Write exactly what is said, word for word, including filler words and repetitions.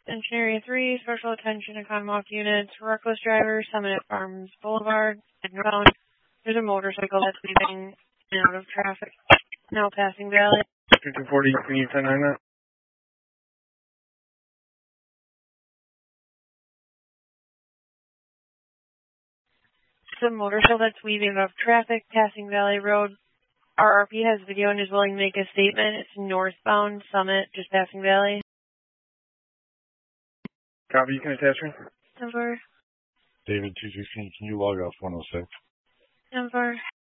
Attention Area three, special attention to Commonwealth units, reckless driver, Summit Farms Boulevard, and northbound. There's a motorcycle that's leaving in and out of traffic, now passing Valley. two forty, can you ten nine that? It's a motorcycle that's weaving off traffic, passing Valley Road. R R P has video and is willing to make a statement. It's northbound, Summit, just passing Valley. Copy, you can attach me. Number. David two sixteen, can you log off one oh six? Number.